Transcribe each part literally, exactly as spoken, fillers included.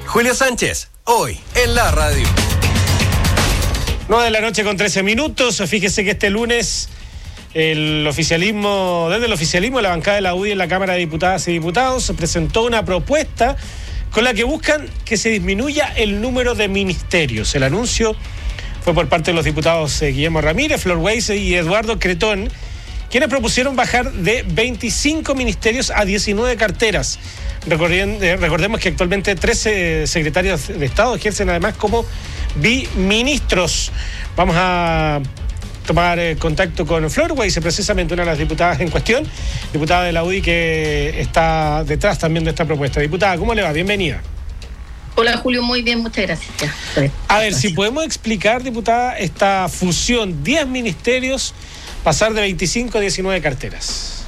Julio Sánchez, hoy en la radio. nueve de la noche con trece minutos. Fíjese que este lunes el oficialismo, desde el oficialismo, la bancada de la U D I en la Cámara de Diputadas y Diputados presentó una propuesta con la que buscan que se disminuya el número de ministerios. El anuncio fue por parte de los diputados eh, Guillermo Ramírez, Flor Weiss y Eduardo Cretón, quienes propusieron bajar de veinticinco ministerios a diecinueve carteras. Recordemos que actualmente trece secretarios de Estado ejercen además como biministros. Vamos a tomar eh, contacto con Flor Weiss, precisamente una de las diputadas en cuestión, diputada de la U D I que está detrás también de esta propuesta. Diputada, ¿cómo le va? Bienvenida. Hola Julio, muy bien, muchas gracias. A ver, si podemos explicar, diputada, esta fusión, diez ministerios, pasar de veinticinco a diecinueve carteras.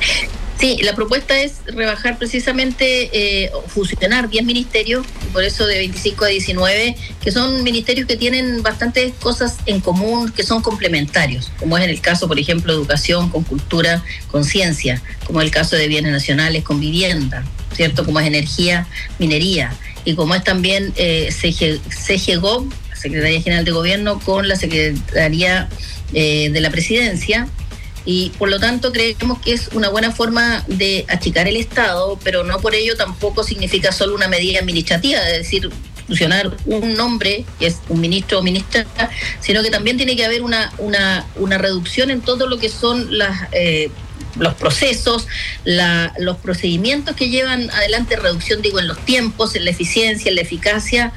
Sí, la propuesta es rebajar precisamente, eh, fusionar diez ministerios, por eso de veinticinco a diecinueve, que son ministerios que tienen bastantes cosas en común, que son complementarios, como es en el caso, por ejemplo, educación con cultura, con ciencia, como es el caso de bienes nacionales con vivienda, ¿cierto? Como es energía, minería, y como es también eh, C G, C G Gov, Secretaría General de Gobierno, con la Secretaría eh, de la Presidencia. Y por lo tanto creemos que es una buena forma de achicar el Estado, pero no por ello tampoco significa solo una medida administrativa, es decir, fusionar un nombre, que es un ministro o ministra, sino que también tiene que haber una, una, una reducción en todo lo que son las... Eh, los procesos, la, los procedimientos que llevan adelante, reducción, digo, en los tiempos, en la eficiencia, en la eficacia,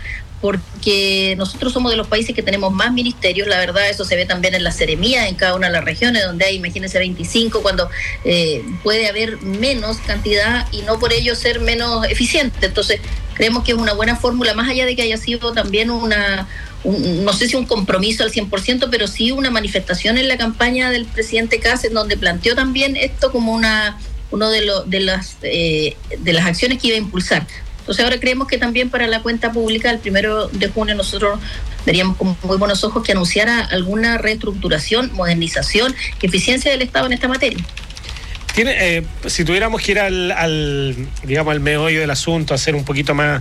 porque nosotros somos de los países que tenemos más ministerios, la verdad, eso se ve también en las seremías, en cada una de las regiones, donde hay, imagínense, veinticinco, cuando eh, puede haber menos cantidad y no por ello ser menos eficiente. Entonces, creemos que es una buena fórmula, más allá de que haya sido también una... Un, no sé si un compromiso al cien por ciento, pero sí una manifestación en la campaña del presidente Kast, en donde planteó también esto como una uno de, lo, de, las, eh, de las acciones que iba a impulsar. Entonces ahora creemos que también para la cuenta pública el primero de junio nosotros veríamos con muy buenos ojos que anunciara alguna reestructuración, modernización, eficiencia del Estado en esta materia. Tiene, eh, si tuviéramos que ir al, al, digamos, al meollo del asunto, hacer un poquito más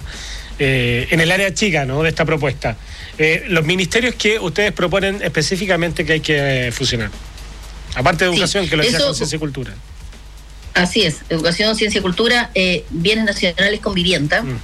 eh, en el área chica, ¿no?, de esta propuesta, eh, los ministerios que ustedes proponen específicamente que hay que eh, fusionar, aparte de educación, sí, que lo decía con ciencia y cultura. Así es, educación, ciencia y cultura, eh, bienes nacionales con vivienda, mm.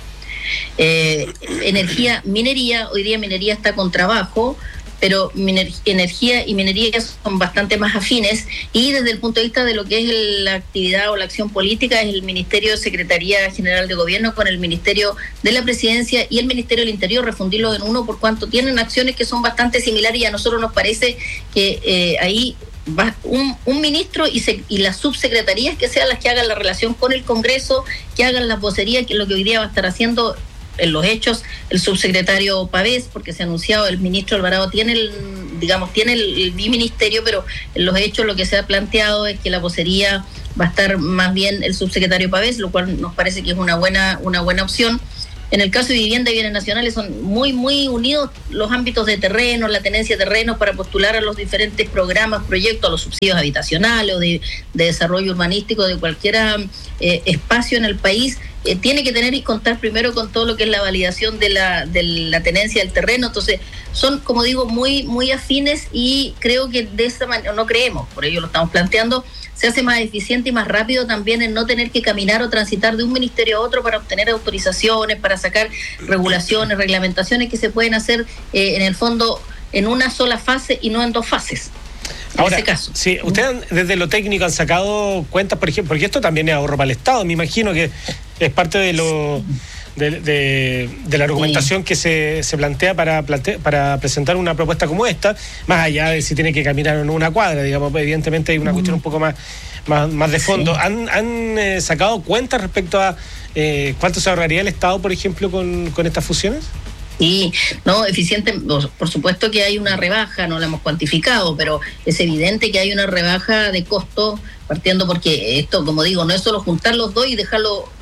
eh, energía, minería. Hoy día minería está con trabajo, pero miner, energía y minería son bastante más afines, y desde el punto de vista de lo que es el, la actividad o la acción política, es el Ministerio de Secretaría General de Gobierno con el Ministerio de la Presidencia y el Ministerio del Interior, refundirlo en uno por cuanto tienen acciones que son bastante similares, y a nosotros nos parece que eh, ahí va un, un ministro y, se, y las subsecretarías que sean las que hagan la relación con el Congreso, que hagan las vocerías, que es lo que hoy día va a estar haciendo en los hechos el subsecretario Pavés, porque se ha anunciado, el ministro Alvarado tiene el, digamos, tiene el, el biministerio, pero en los hechos lo que se ha planteado es que la vocería va a estar más bien el subsecretario Pavés, lo cual nos parece que es una buena, una buena opción. En el caso de vivienda y bienes nacionales son muy, muy unidos los ámbitos de terreno, la tenencia de terrenos para postular a los diferentes programas, proyectos, a los subsidios habitacionales o de, de desarrollo urbanístico de cualquier eh, espacio en el país. Eh, tiene que tener y contar primero con todo lo que es la validación de la, de la tenencia del terreno. Entonces son, como digo, muy, muy afines, y creo que de esa manera, no creemos, por ello lo estamos planteando, se hace más eficiente y más rápido también en no tener que caminar o transitar de un ministerio a otro para obtener autorizaciones, para sacar regulaciones, reglamentaciones que se pueden hacer eh, en el fondo en una sola fase y no en dos fases. En Ahora, ese caso. Sí, ustedes desde lo técnico han sacado cuentas, por ejemplo, porque esto también es ahorro para el Estado, me imagino que es parte de lo de, de, de la argumentación sí. que se, se plantea para, plante, para presentar una propuesta como esta, más allá de si tiene que caminar o no una cuadra, digamos, evidentemente hay una mm. cuestión un poco más, más, más de fondo. Sí. ¿Han, han eh, sacado cuentas respecto a eh, cuánto se ahorraría el Estado, por ejemplo, con, con estas fusiones? Sí, no, eficiente, por supuesto que hay una rebaja, no la hemos cuantificado, pero es evidente que hay una rebaja de costo, partiendo porque esto, como digo, no es solo juntar los dos y dejarlo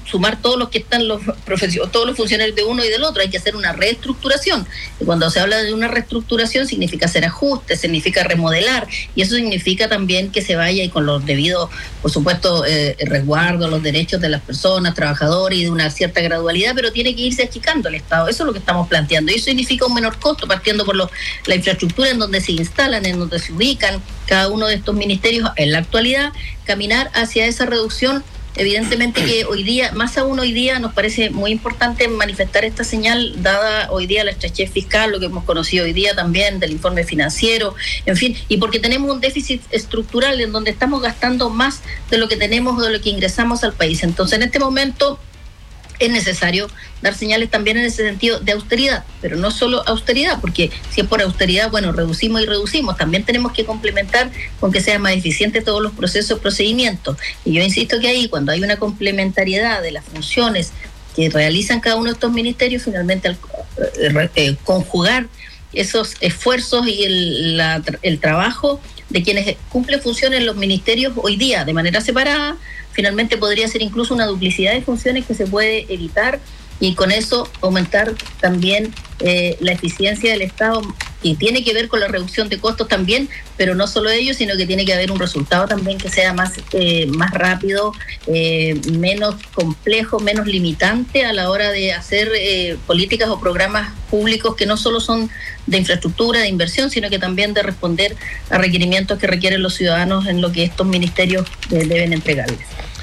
sumar todos los que están, los profesionales, todos los funcionarios de uno y del otro, hay que hacer una reestructuración. Y cuando se habla de una reestructuración significa hacer ajustes, significa remodelar, y eso significa también que se vaya y con los debidos, por supuesto, eh, resguardo, los derechos de las personas, trabajadores y de una cierta gradualidad, pero tiene que irse achicando el Estado. Eso es lo que estamos planteando. Y eso significa un menor costo, partiendo por los, la infraestructura en donde se instalan, en donde se ubican cada uno de estos ministerios en la actualidad, caminar hacia esa reducción. Evidentemente que hoy día, más aún hoy día, nos parece muy importante manifestar esta señal, dada hoy día la estrechez fiscal, lo que hemos conocido hoy día también del informe financiero, en fin, y porque tenemos un déficit estructural en donde estamos gastando más de lo que tenemos o de lo que ingresamos al país. Entonces, en este momento es necesario dar señales también en ese sentido de austeridad, pero no solo austeridad, porque si es por austeridad, bueno, reducimos y reducimos, también tenemos que complementar con que sean más eficientes todos los procesos, procedimientos. Y yo insisto que ahí, cuando hay una complementariedad de las funciones que realizan cada uno de estos ministerios, finalmente al eh, eh, conjugar esos esfuerzos y el, la, el trabajo de quienes cumplen funciones en los ministerios hoy día de manera separada, finalmente podría ser incluso una duplicidad de funciones que se puede evitar y con eso aumentar también eh, la eficiencia del Estado, y tiene que ver con la reducción de costos también, pero no solo ello, sino que tiene que haber un resultado también que sea más, eh, más rápido, eh, menos complejo, menos limitante a la hora de hacer eh, políticas o programas públicos que no solo son de infraestructura, de inversión, sino que también de responder a requerimientos que requieren los ciudadanos en lo que estos ministerios eh, deben entregarles.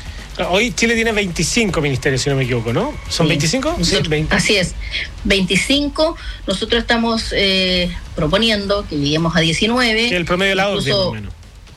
Hoy Chile tiene veinticinco ministerios, si no me equivoco, ¿no? ¿Son sí. veinticinco? Nosotros, sí, veinte. Así es, veinticinco. Nosotros estamos eh, proponiendo que lleguemos a diecinueve. Que el promedio de la O C D E, más o menos.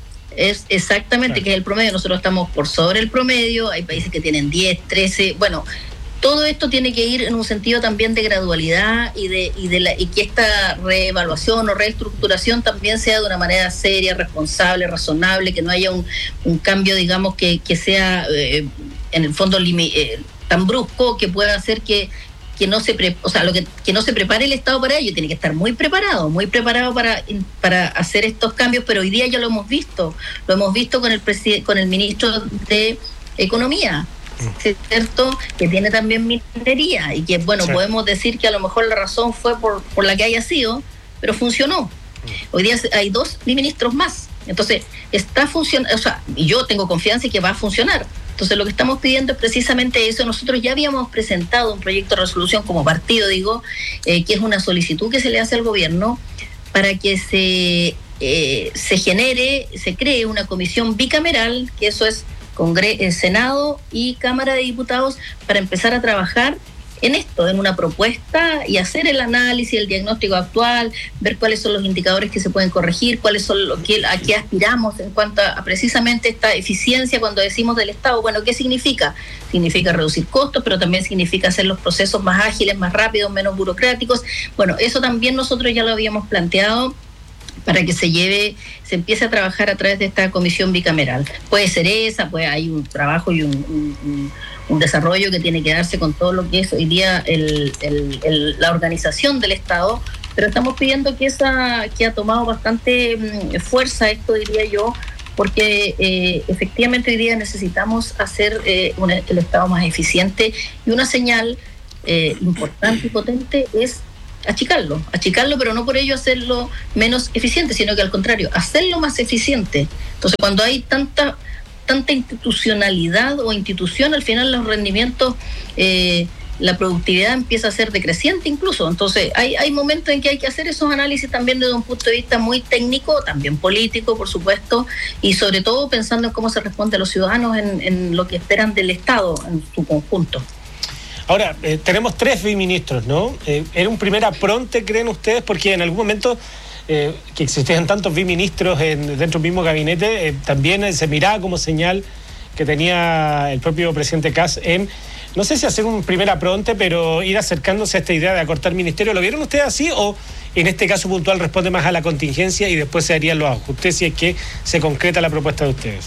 Es exactamente, claro, que es el promedio. Nosotros estamos por sobre el promedio. Hay países que tienen diez, trece. Bueno, todo esto tiene que ir en un sentido también de gradualidad y de y de la y que esta reevaluación o reestructuración también sea de una manera seria, responsable, razonable, que no haya un, un cambio, digamos, que, que sea eh, en el fondo limi, eh, tan brusco que pueda hacer que que no se pre, o sea, lo que, que no se prepare el Estado para ello. Tiene que estar muy preparado, muy preparado para, para hacer estos cambios, pero hoy día ya lo hemos visto, lo hemos visto con el preside, con el ministro de Economía, cierto, que tiene también minería y que, bueno, sí, podemos decir que a lo mejor la razón fue por, por la que haya sido, pero funcionó. Hoy día hay dos ministros más, entonces está funcionando, o sea, y yo tengo confianza en que va a funcionar. Entonces lo que estamos pidiendo es precisamente eso. Nosotros ya habíamos presentado un proyecto de resolución como partido, digo, eh, que es una solicitud que se le hace al gobierno para que se, eh, se genere, se cree una comisión bicameral, que eso es Congreso, Senado y Cámara de Diputados, para empezar a trabajar en esto, en una propuesta y hacer el análisis, el diagnóstico actual, ver cuáles son los indicadores que se pueden corregir, cuáles son los que a qué aspiramos en cuanto a, a precisamente esta eficiencia cuando decimos del Estado. Bueno, ¿qué significa? Significa reducir costos, pero también significa hacer los procesos más ágiles, más rápidos, menos burocráticos. Bueno, eso también nosotros ya lo habíamos planteado para que se lleve, se empiece a trabajar a través de esta comisión bicameral. Puede ser esa, pues hay un trabajo y un, un, un desarrollo que tiene que darse con todo lo que es hoy día el, el, el, la organización del Estado, pero estamos pidiendo que esa que ha tomado bastante um, fuerza esto, diría yo, porque eh, efectivamente hoy día necesitamos hacer eh, un, el Estado más eficiente, y una señal eh, importante y potente es achicarlo, achicarlo, pero no por ello hacerlo menos eficiente, sino que al contrario, hacerlo más eficiente. Entonces, cuando hay tanta tanta institucionalidad o institución, al final los rendimientos, eh, la productividad empieza a ser decreciente incluso. Entonces, hay, hay momentos en que hay que hacer esos análisis también desde un punto de vista muy técnico, también político, por supuesto, y sobre todo pensando en cómo se responde a los ciudadanos en, en lo que esperan del Estado en su conjunto. Ahora, eh, tenemos tres biministros, ¿no? Eh, ¿Era un primer apronte, creen ustedes? Porque en algún momento eh, que existían tantos biministros en, dentro del mismo gabinete, eh, también eh, se miraba como señal que tenía el propio presidente Kast en, no sé si hacer un primer apronte, pero ir acercándose a esta idea de acortar ministerio. ¿Lo vieron ustedes así o en este caso puntual responde más a la contingencia y después se harían los ajustes si es que se concreta la propuesta de ustedes?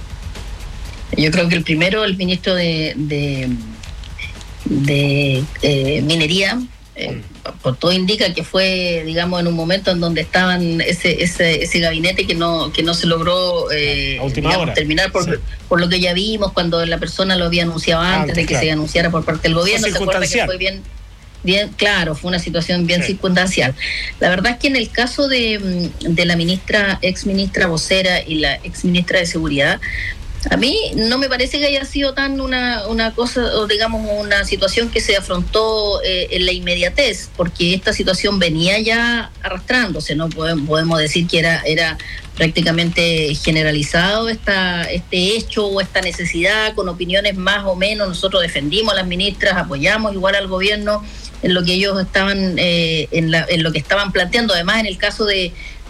Yo creo que el primero, el ministro de... de... de eh, minería, Eh, por todo indica que fue, digamos, en un momento en donde estaban ese ese, ese gabinete que no que no se logró eh, digamos, terminar por, sí. por lo que ya vimos cuando la persona lo había anunciado antes, antes de que claro. se anunciara por parte del gobierno. ¿Se acuerda que fue bien? Bien, claro, fue una situación bien sí. circunstancial. La verdad es que en el caso de, de la ministra, ex ministra vocera y la ex ministra de Seguridad, a mí no me parece que haya sido tan una, una cosa, o digamos, una situación que se afrontó eh, en la inmediatez, porque esta situación venía ya arrastrándose, ¿no? Podemos, podemos decir que era, era prácticamente generalizado esta, este hecho o esta necesidad, con opiniones más o menos. Nosotros defendimos a las ministras, apoyamos igual al gobierno en lo que ellos estaban, eh, en, la, en lo que estaban planteando. Además, en el caso de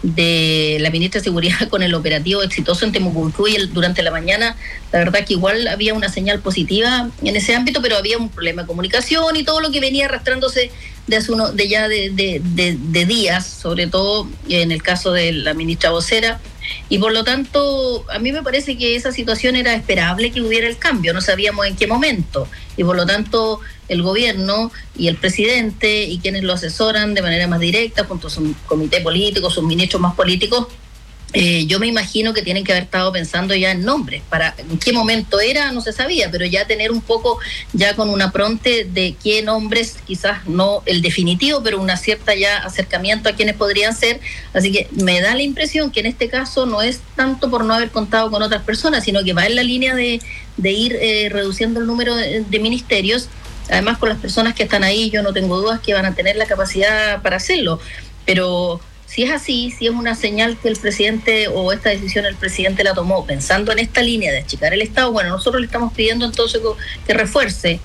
de la ministra de Seguridad con el operativo exitoso en Temucuicui durante la mañana, la verdad que igual había una señal positiva en ese ámbito, pero había un problema de comunicación y todo lo que venía arrastrándose de hace uno, de ya de, de, de, de días, sobre todo en el caso de la ministra vocera, y por lo tanto a mí me parece que esa situación era esperable, que hubiera el cambio, no sabíamos en qué momento, y por lo tanto el gobierno y el presidente y quienes lo asesoran de manera más directa, junto a su comité político, sus ministros más políticos, eh, yo me imagino que tienen que haber estado pensando ya en nombres. Para en qué momento era no se sabía, pero ya tener un poco, ya con una pronte de qué nombres, quizás no el definitivo, pero una cierta ya acercamiento a quienes podrían ser. Así que me da la impresión que en este caso no es tanto por no haber contado con otras personas, sino que va en la línea de, de ir eh, reduciendo el número de, de ministerios. Además, con las personas que están ahí, yo no tengo dudas que van a tener la capacidad para hacerlo. Pero si es así, si es una señal que el presidente, o esta decisión el presidente la tomó pensando en esta línea de achicar el Estado, bueno, nosotros le estamos pidiendo entonces que refuerce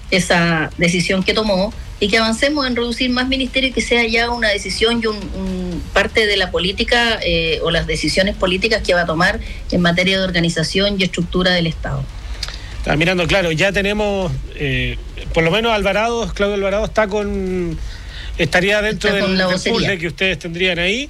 esa decisión que tomó y que avancemos en reducir más ministerios y que sea ya una decisión y un, un parte de la política eh, o las decisiones políticas que va a tomar en materia de organización y estructura del Estado. Está mirando, claro, ya tenemos, eh, por lo menos Alvarado, Claudio Alvarado está con, estaría dentro está del, del puzzle que ustedes tendrían ahí.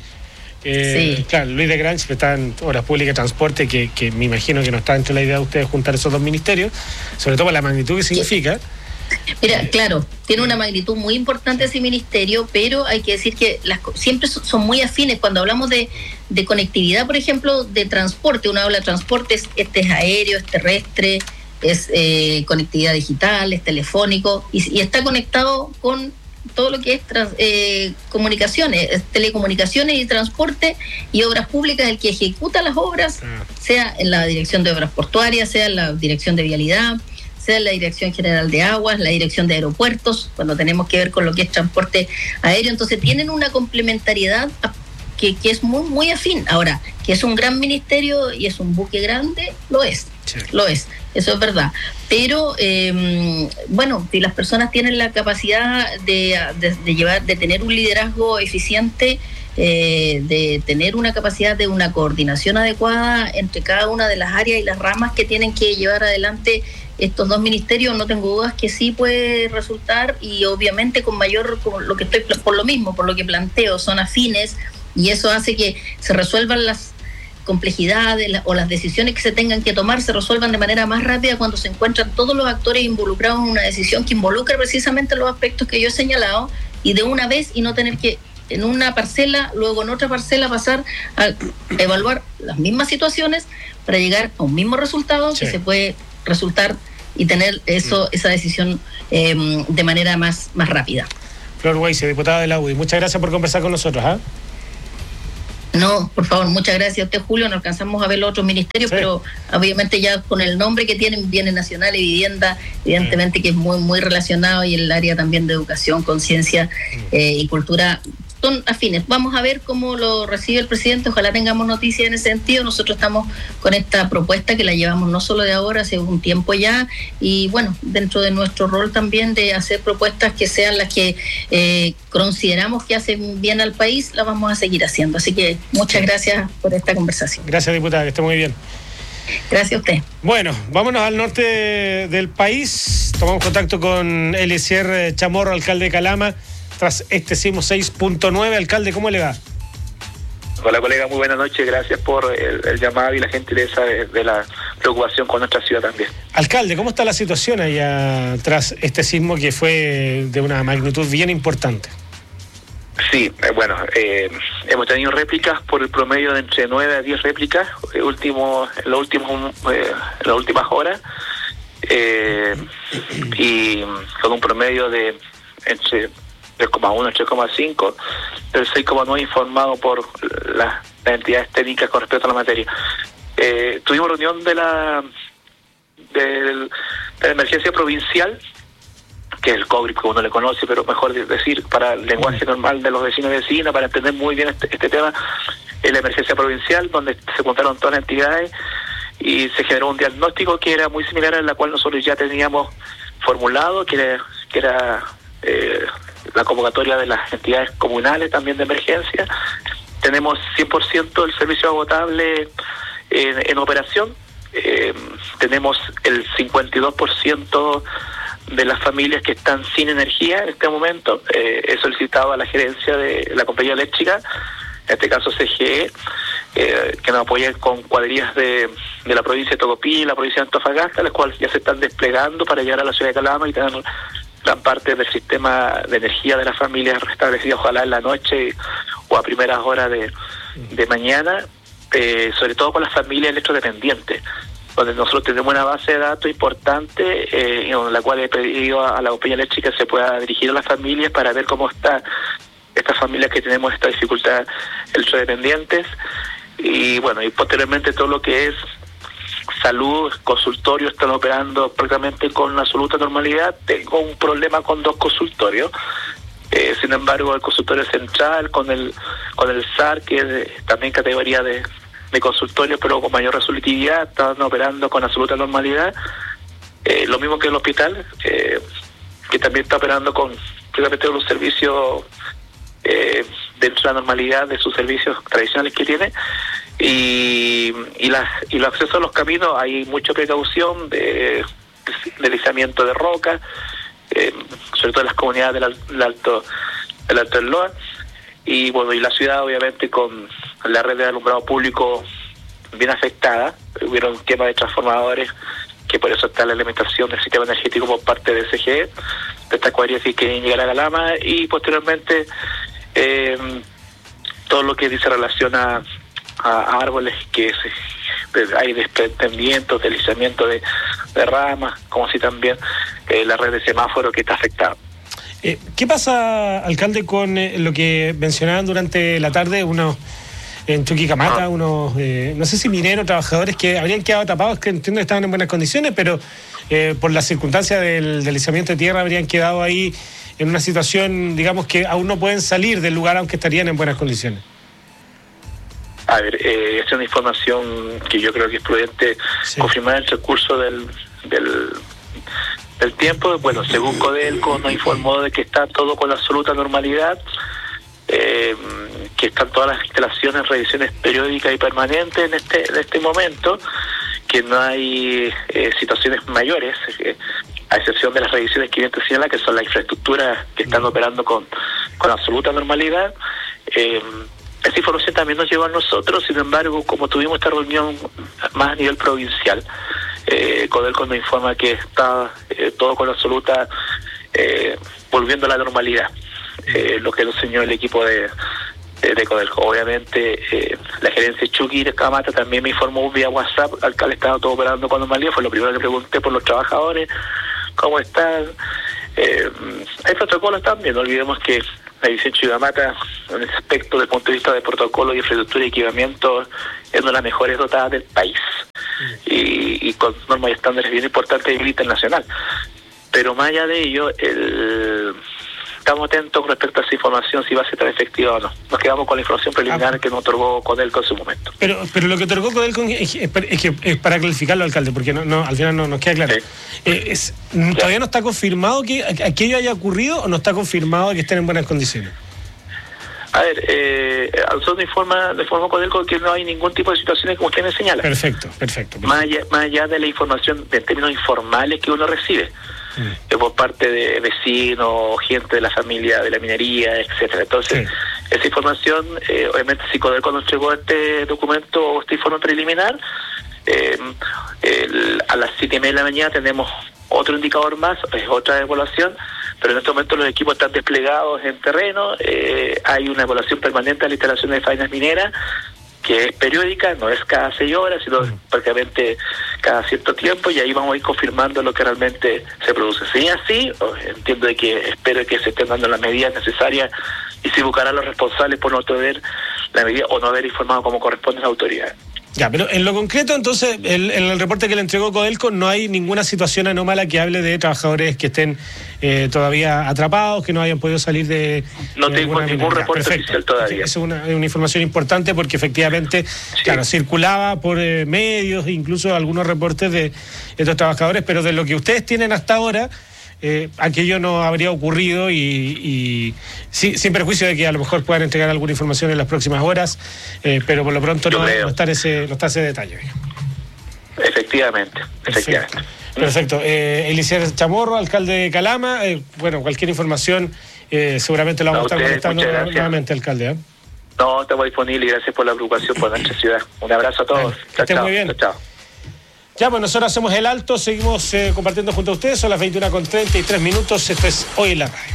Eh, sí. Claro, Luis de Grange está en Obras Públicas y Transporte, que, que me imagino que no está dentro de la idea de ustedes juntar esos dos ministerios, sobre todo por la magnitud que significa. Mira, claro, tiene una magnitud muy importante ese ministerio, pero hay que decir que las siempre son muy afines. Cuando hablamos de, de conectividad, por ejemplo, de transporte, uno habla de transporte, este es aéreo, es terrestre, es eh, conectividad digital, es telefónico, y, y está conectado con todo lo que es trans, eh, comunicaciones, es telecomunicaciones y transporte y obras públicas. El que ejecuta las obras, sea en la Dirección de Obras Portuarias, sea en la Dirección de Vialidad, sea en la Dirección General de Aguas, la Dirección de Aeropuertos, cuando tenemos que ver con lo que es transporte aéreo. Entonces tienen una complementariedad que, que es muy, muy afín. Ahora, que es un gran ministerio y es un buque grande, lo es, sí. lo es. Eso es verdad, pero eh, bueno, si las personas tienen la capacidad de, de, de llevar, de tener un liderazgo eficiente, eh, de tener una capacidad de una coordinación adecuada entre cada una de las áreas y las ramas que tienen que llevar adelante estos dos ministerios, no tengo dudas que sí puede resultar, y obviamente con mayor, con lo que estoy por lo mismo, por lo que planteo, son afines, y eso hace que se resuelvan las complejidades o las decisiones que se tengan que tomar se resuelvan de manera más rápida cuando se encuentran todos los actores involucrados en una decisión que involucra precisamente los aspectos que yo he señalado, y de una vez, y no tener que en una parcela, luego en otra parcela pasar a evaluar las mismas situaciones para llegar a un mismo resultado, sí. que se puede resultar y tener eso, esa decisión eh, de manera más, más rápida. Flor Weise, diputada de la U D I, muchas gracias por conversar con nosotros. ¿eh? No, por favor, muchas gracias a usted, Julio. No alcanzamos a ver los otros ministerios, sí. pero obviamente ya con el nombre que tienen, Bienes Nacionales y Vivienda, evidentemente sí. que es muy muy relacionado, y el área también de educación, conciencia eh, y cultura son afines. Vamos a ver cómo lo recibe el presidente, ojalá tengamos noticias en ese sentido. Nosotros estamos con esta propuesta que la llevamos no solo de ahora, hace un tiempo ya, y bueno, dentro de nuestro rol también de hacer propuestas que sean las que eh, consideramos que hacen bien al país, las vamos a seguir haciendo. Así que muchas gracias por esta conversación. Gracias, diputada, que esté muy bien. Gracias a usted. Bueno, vámonos al norte de, del país. Tomamos contacto con Eliezer Chamorro, alcalde de Calama, tras este sismo seis punto nueve. Alcalde, ¿cómo le va? Hola colega, muy buenas noches, gracias por el, el llamado y la gentileza de, de la preocupación con nuestra ciudad también. Alcalde, ¿cómo está la situación allá tras este sismo que fue de una magnitud bien importante? Sí, eh, bueno, eh, hemos tenido réplicas por el promedio de entre nueve a diez réplicas eh, último, en, los últimos, eh, en las últimas horas, eh, y con un promedio de entre tres coma uno y tres coma cinco, del seis coma nueve informado por las, las entidades técnicas con respecto a la materia. Eh, tuvimos reunión de la, de, de la emergencia provincial, que es el COGRIP, que uno le conoce, pero mejor decir para el lenguaje normal de los vecinos y vecinas, para entender muy bien este, este tema, es la emergencia provincial, donde se juntaron todas las entidades y se generó un diagnóstico que era muy similar al cual nosotros ya teníamos formulado, que era, que era eh, la convocatoria de las entidades comunales también de emergencia. Tenemos cien por ciento del servicio agotable en, en operación, eh, tenemos el cincuenta y dos por ciento de las familias que están sin energía en este momento. Eh, he solicitado a la gerencia de la compañía eléctrica, en este caso C G E, eh, que nos apoyen con cuadrillas de, de la provincia de Tocopilla y la provincia de Antofagasta, las cuales ya se están desplegando para llegar a la ciudad de Calama y tener gran parte del sistema de energía de las familias restablecida, ojalá en la noche o a primeras horas de, de mañana, eh, sobre todo con las familias electrodependientes, donde nosotros tenemos una base de datos importante, eh, en la cual he pedido a la compañía eléctrica se pueda dirigir a las familias para ver cómo está estas familias que tenemos esta dificultad electrodependientes, y bueno, y posteriormente todo lo que es salud, consultorios están operando prácticamente con absoluta normalidad. Tengo un problema con dos consultorios, eh, sin embargo el consultorio central con el con el S A R, que es de, también categoría de de consultorios, pero con mayor resolutividad, están operando con absoluta normalidad. Eh, lo mismo que el hospital, eh, que también está operando con prácticamente los servicios eh, dentro de la normalidad de sus servicios tradicionales que tiene. Y, y, las, y los accesos a los caminos, hay mucha precaución de deslizamiento de rocas, eh, sobre todo en las comunidades del, del Alto del Alto del Loa. Y bueno, y la ciudad obviamente con la red de alumbrado público bien afectada. Hubieron quema de transformadores, que por eso está la alimentación del sistema energético por parte de C G E, de estas cuadrillas que quieren llegar a Calama, y posteriormente eh, todo lo que se relaciona a, a árboles, que se, hay desprendimientos, deslizamiento de, de ramas, como si también eh, la red de semáforo que está afectada. Eh, ¿Qué pasa, alcalde, con eh, lo que mencionaban durante la tarde unos en Chuquicamata, ah. unos, eh, no sé si mineros, trabajadores que habrían quedado tapados, que entiendo que estaban en buenas condiciones, pero eh, por las circunstancias del deslizamiento de tierra habrían quedado ahí en una situación, digamos, que aún no pueden salir del lugar aunque estarían en buenas condiciones? A ver, eh, esa es una información que yo creo que es prudente sí. confirmar en el transcurso del... del El tiempo. Bueno, según Codelco nos informó de que está todo con absoluta normalidad, eh, que están todas las instalaciones en revisiones periódicas y permanentes en este en este momento, que no hay eh, situaciones mayores, eh, a excepción de las revisiones que bien te señala, que son las infraestructuras que están operando con, con absoluta normalidad. Eh, esta información también nos llegó a nosotros, sin embargo, como tuvimos esta reunión más a nivel provincial, Eh, Codelco nos informa que está eh, todo con absoluta eh, volviendo a la normalidad, eh, lo que lo enseñó el equipo de, de, de Codelco. Obviamente eh, la gerencia Chuqui de Camata también me informó vía WhatsApp, alcalde, estaba todo operando con normalidad. Fue lo primero que pregunté por los trabajadores, cómo están. Eh, hay protocolos también, no olvidemos que la división Chuquicamata, en ese aspecto desde el punto de vista de protocolo y infraestructura y equipamiento, es una de las mejores dotadas del país, y, y con normas y estándares bien importantes a nivel internacional. Pero más allá de ello, el, estamos atentos respecto a esa información, si va a ser tan efectiva o no. Nos quedamos con la información preliminar ah, que nos otorgó Codelco en su momento. Pero pero lo que otorgó Codelco es, es, es que es para clarificarlo, alcalde, porque no, no al final no nos queda claro. Sí. Eh, es, ¿Todavía no está confirmado que aquello haya ocurrido o no está confirmado que estén en buenas condiciones? A ver, eh, nosotros informa, de forma Codelco que no hay ningún tipo de situaciones como usted me señala. Perfecto, perfecto. perfecto. Más allá, más allá de la información en términos informales que uno recibe, mm. eh, por parte de vecinos, gente de la familia de la minería, etcétera. Entonces, sí. esa información, eh, obviamente si Codelco nos entregó este documento o este informe preliminar, eh, el, a las siete y media de la mañana tenemos otro indicador más, es otra evaluación, pero en este momento los equipos están desplegados en terreno, eh, hay una evaluación permanente de la instalación de faenas mineras, que es periódica, no es cada seis horas, sino mm. prácticamente cada cierto tiempo, y ahí vamos a ir confirmando lo que realmente se produce. Si es así, entiendo de que espero que se estén dando las medidas necesarias y se buscarán los responsables por no tener la medida o no haber informado como corresponde a la autoridad. Ya, pero en lo concreto, entonces, el, en el reporte que le entregó Codelco no hay ninguna situación anómala que hable de trabajadores que estén eh, todavía atrapados, que no hayan podido salir de... No de tengo ningún minera. reporte Perfecto. oficial todavía. Es una, una información importante porque efectivamente, sí. claro, circulaba por eh, medios, incluso algunos reportes de estos trabajadores, pero de lo que ustedes tienen hasta ahora... Eh, aquello no habría ocurrido y, y sí, sin perjuicio de que a lo mejor puedan entregar alguna información en las próximas horas, eh, pero por lo pronto no, no está ese no está ese detalle. Efectivamente, efectivamente. Perfecto. Perfecto. Eh, Eliezer Chamorro, alcalde de Calama, eh, bueno, cualquier información eh, seguramente la vamos no, a estar molestando nuevamente, alcalde. ¿eh? No, estamos disponibles y gracias por la preocupación por nuestra ciudad. Un abrazo a todos. Vale, que estén muy bien. Chao, chao. Ya, pues nosotros hacemos el alto, seguimos eh, compartiendo junto a ustedes, son las veintiuna con treinta y tres minutos, esto es Hoy en la Radio.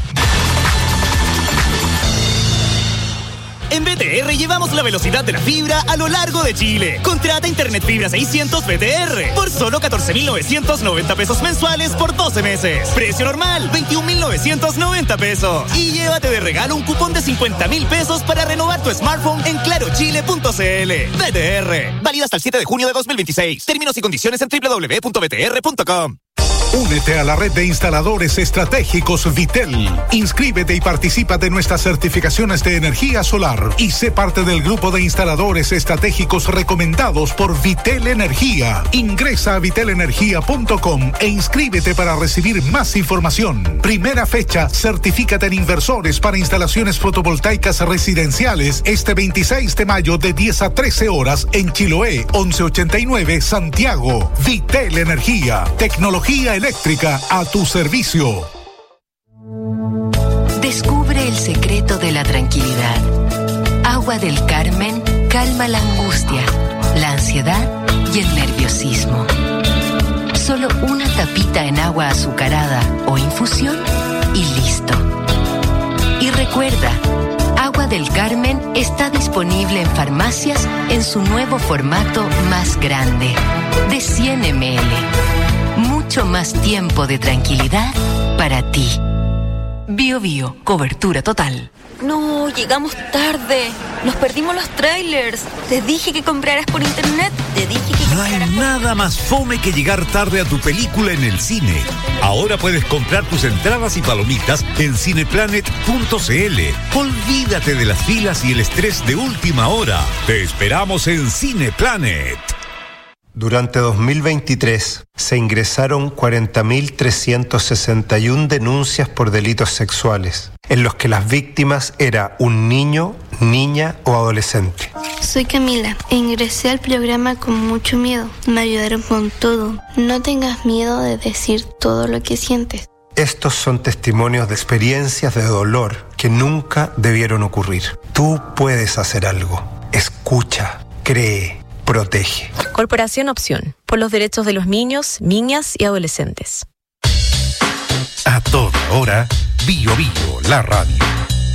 En B T R llevamos la velocidad de la fibra a lo largo de Chile. Contrata Internet Fibra seiscientos B T R por solo catorce mil novecientos noventa pesos mensuales por doce meses. Precio normal, veintiún mil novecientos noventa pesos. Y llévate de regalo un cupón de cincuenta mil pesos para renovar tu smartphone en claro chile punto c l. B T R. Válida hasta el siete de junio de dos mil veintiséis. Términos y condiciones en doble u doble u doble u punto b t r punto com. Únete a la red de instaladores estratégicos Vitel. Inscríbete y participa de nuestras certificaciones de energía solar y sé parte del grupo de instaladores estratégicos recomendados por Vitel Energía. Ingresa a vitel energía punto com e inscríbete para recibir más información. Primera fecha, certifícate en inversores para instalaciones fotovoltaicas residenciales este veintiséis de mayo de diez a trece horas en Chiloé, once ochenta y nueve, Santiago. Vitel Energía. Tecnología eléctrica a tu servicio. Descubre el secreto de la tranquilidad. Agua del Carmen calma la angustia, la ansiedad y el nerviosismo. Solo una tapita en agua azucarada o infusión y listo. Y recuerda, Agua del Carmen está disponible en farmacias en su nuevo formato más grande, de cien mililitros. Mucho más tiempo de tranquilidad para ti. Bio Bio, cobertura total. No, llegamos tarde. Nos perdimos los trailers. Te dije que compraras por internet. Te dije que No hay nada más fome que llegar tarde a tu película en el cine. Ahora puedes comprar tus entradas y palomitas en cineplanet punto c l. Olvídate de las filas y el estrés de última hora. Te esperamos en Cineplanet. Durante dos mil veintitrés se ingresaron cuarenta mil trescientas sesenta y una denuncias por delitos sexuales, en los que las víctimas era un niño, niña o adolescente. Soy Camila e ingresé al programa con mucho miedo. Me ayudaron con todo. No tengas miedo de decir todo lo que sientes. Estos son testimonios de experiencias de dolor que nunca debieron ocurrir. Tú puedes hacer algo. Escucha, cree, protege. Corporación Opción, por los derechos de los niños, niñas y adolescentes. A toda hora, Bio Bio, la radio.